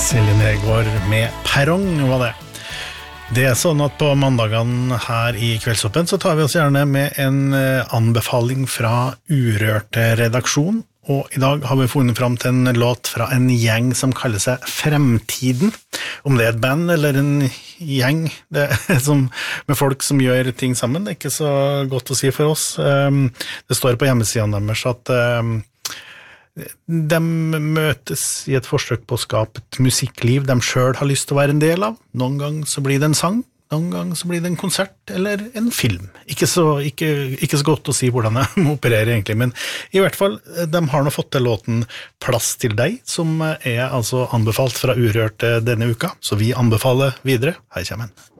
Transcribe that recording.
Silje Negård med Perrong var det. Det sånn at på mandagene her I Kveldsåpen så tar vi oss gjerne med en anbefaling fra Urørte redaksjon, og I dag har vi funnet fram til en låt fra en gjeng som kaller seg Fremtiden. Om det et band eller en gjeng, det som, med folk som gjør ting sammen, det ikke så godt å si for oss. Det står på hjemmesiden deres at de møtes I et forsøk på å skape et musikkliv de selv har lyst til å være en del av. Noen gang så blir det en sang, noen gang så blir det en konsert eller en film. Ikke så godt å si hvordan de opererer egentlig, men I hvert fall, de har nå fått til låten Plass til deg, som altså anbefalt fra Urørt denne uka, så vi anbefaler videre. Her kommer den.